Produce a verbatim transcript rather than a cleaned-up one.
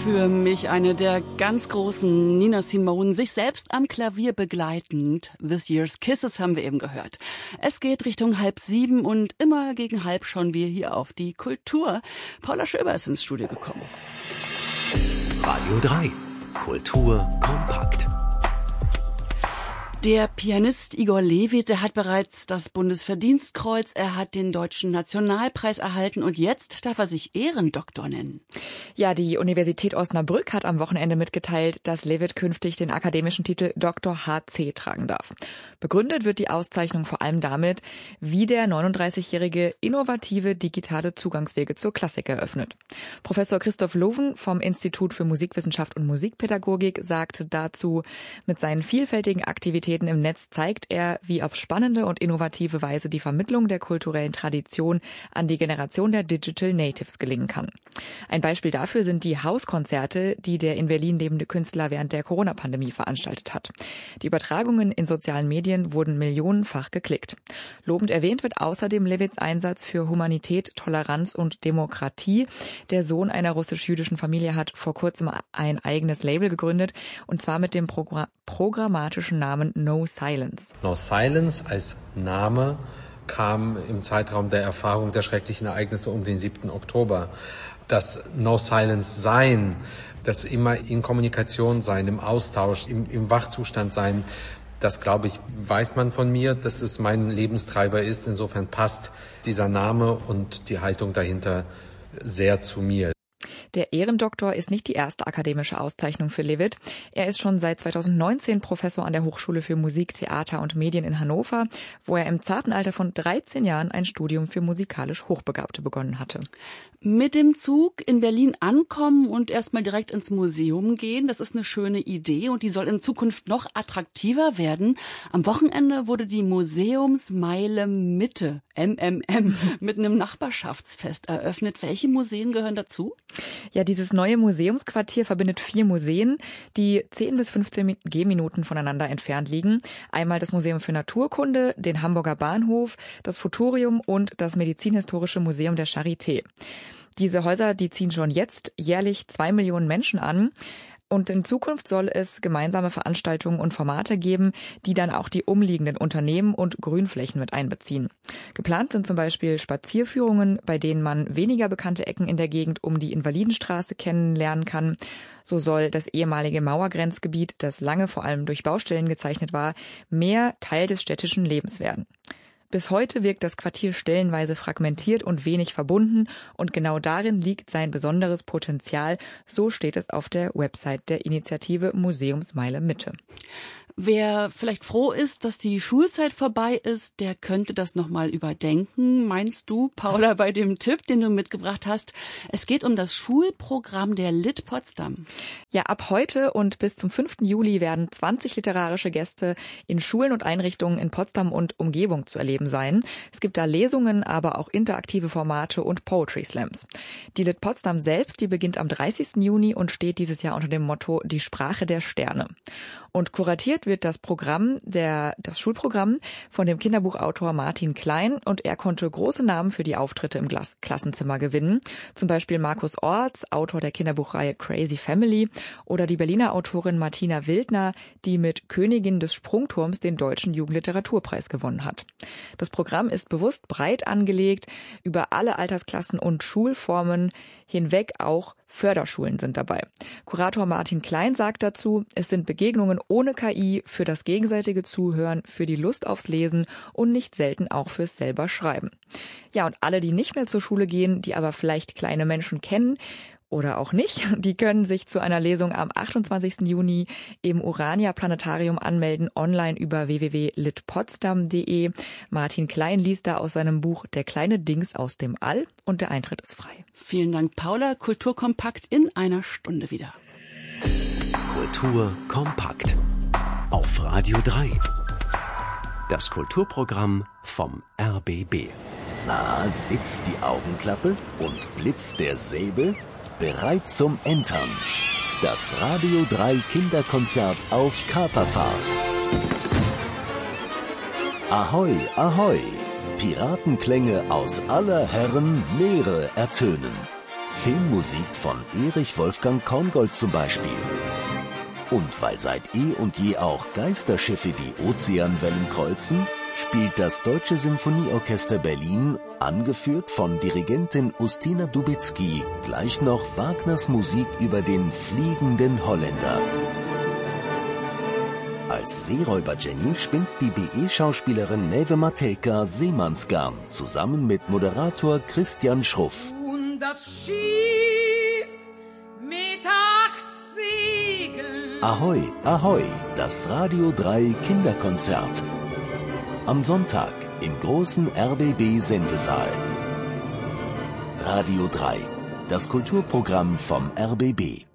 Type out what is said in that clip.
Für mich eine der ganz großen Nina Simone, sich selbst am Klavier begleitend. This Year's Kisses haben wir eben gehört. Es geht Richtung halb sieben und immer gegen halb schauen wir hier auf die Kultur. Paula Schöber ist ins Studio gekommen. Radio drei. Kultur kompakt. Der Pianist Igor Levit, der hat bereits das Bundesverdienstkreuz, er hat den Deutschen Nationalpreis erhalten und jetzt darf er sich Ehrendoktor nennen. Ja, die Universität Osnabrück hat am Wochenende mitgeteilt, dass Levit künftig den akademischen Titel Doktor H C tragen darf. Begründet wird die Auszeichnung vor allem damit, wie der neununddreißigjährige innovative digitale Zugangswege zur Klassik eröffnet. Professor Christoph Loven vom Institut für Musikwissenschaft und Musikpädagogik sagte dazu, mit seinen vielfältigen Aktivitäten im Netz zeigt er, wie auf spannende und innovative Weise die Vermittlung der kulturellen Tradition an die Generation der Digital Natives gelingen kann. Ein Beispiel dafür sind die Hauskonzerte, die der in Berlin lebende Künstler während der Corona-Pandemie veranstaltet hat. Die Übertragungen in sozialen Medien wurden millionenfach geklickt. Lobend erwähnt wird außerdem Levits Einsatz für Humanität, Toleranz und Demokratie. Der Sohn einer russisch-jüdischen Familie hat vor kurzem ein eigenes Label gegründet, und zwar mit dem Progr- programmatischen Namen No Silence. No Silence als Name kam im Zeitraum der Erfahrung der schrecklichen Ereignisse um den siebten Oktober. Das No Silence sein, das immer in Kommunikation sein, im Austausch, im, im Wachzustand sein, das, glaube ich, weiß man von mir, dass es mein Lebenstreiber ist. Insofern passt dieser Name und die Haltung dahinter sehr zu mir. Der Ehrendoktor ist nicht die erste akademische Auszeichnung für Levit. Er ist schon seit zweitausendneunzehn Professor an der Hochschule für Musik, Theater und Medien in Hannover, wo er im zarten Alter von dreizehn Jahren ein Studium für musikalisch Hochbegabte begonnen hatte. Mit dem Zug in Berlin ankommen und erstmal direkt ins Museum gehen, das ist eine schöne Idee und die soll in Zukunft noch attraktiver werden. Am Wochenende wurde die Museumsmeile Mitte, M M M, mit einem Nachbarschaftsfest eröffnet. Welche Museen gehören dazu? Ja, dieses neue Museumsquartier verbindet vier Museen, die zehn bis fünfzehn Gehminuten voneinander entfernt liegen. Einmal das Museum für Naturkunde, den Hamburger Bahnhof, das Futurium und das Medizinhistorische Museum der Charité. Diese Häuser, die ziehen schon jetzt jährlich zwei Millionen Menschen an. Und in Zukunft soll es gemeinsame Veranstaltungen und Formate geben, die dann auch die umliegenden Unternehmen und Grünflächen mit einbeziehen. Geplant sind zum Beispiel Spazierführungen, bei denen man weniger bekannte Ecken in der Gegend um die Invalidenstraße kennenlernen kann. So soll das ehemalige Mauergrenzgebiet, das lange vor allem durch Baustellen gezeichnet war, mehr Teil des städtischen Lebens werden. Bis heute wirkt das Quartier stellenweise fragmentiert und wenig verbunden und genau darin liegt sein besonderes Potenzial, so steht es auf der Website der Initiative Museumsmeile Mitte. Wer vielleicht froh ist, dass die Schulzeit vorbei ist, der könnte das nochmal überdenken. Meinst du, Paula, bei dem Tipp, den du mitgebracht hast? Es geht um das Schulprogramm der Lit Potsdam. Ja, ab heute und bis zum fünften Juli werden zwanzig literarische Gäste in Schulen und Einrichtungen in Potsdam und Umgebung zu erleben sein. Es gibt da Lesungen, aber auch interaktive Formate und Poetry Slams. Die Lit Potsdam selbst, die beginnt am dreißigsten Juni und steht dieses Jahr unter dem Motto Die Sprache der Sterne. Und kuratiert wird das Programm, der, das Schulprogramm von dem Kinderbuchautor Martin Klein und er konnte große Namen für die Auftritte im Glas- Klassenzimmer gewinnen. Zum Beispiel Markus Orts, Autor der Kinderbuchreihe Crazy Family oder die Berliner Autorin Martina Wildner, die mit Königin des Sprungturms den Deutschen Jugendliteraturpreis gewonnen hat. Das Programm ist bewusst breit angelegt, über alle Altersklassen und Schulformen hinweg, auch Förderschulen sind dabei. Kurator Martin Klein sagt dazu, es sind Begegnungen ohne K I für das gegenseitige Zuhören, für die Lust aufs Lesen und nicht selten auch fürs selber Schreiben. Ja, und alle, die nicht mehr zur Schule gehen, die aber vielleicht kleine Menschen kennen, oder auch nicht, die können sich zu einer Lesung am achtundzwanzigsten Juni im Urania Planetarium anmelden, online über w w w punkt lit potsdam punkt d e. Martin Klein liest da aus seinem Buch Der kleine Dings aus dem All und der Eintritt ist frei. Vielen Dank, Paula. Kulturkompakt in einer Stunde wieder. Kultur kompakt auf Radio drei. Das Kulturprogramm vom R B B. Na, sitzt die Augenklappe und blitzt der Säbel? Bereit zum Entern. Das Radio drei Kinderkonzert auf Kaperfahrt. Ahoi, ahoi. Piratenklänge aus aller Herren Meere ertönen. Filmmusik von Erich Wolfgang Korngold zum Beispiel. Und weil seit eh und je auch Geisterschiffe die Ozeanwellen kreuzen, spielt das Deutsche Symphonieorchester Berlin, angeführt von Dirigentin Ustina Dubicki, gleich noch Wagners Musik über den fliegenden Holländer. Als Seeräuber Jenny spinnt die B E-Schauspielerin Neve Matelka Seemannsgarn zusammen mit Moderator Christian Schruff. Und das Schiff mit acht Segeln. Ahoi, ahoi, das Radio drei Kinderkonzert. Am Sonntag im großen R B B-Sendesaal. Radio drei, das Kulturprogramm vom R B B.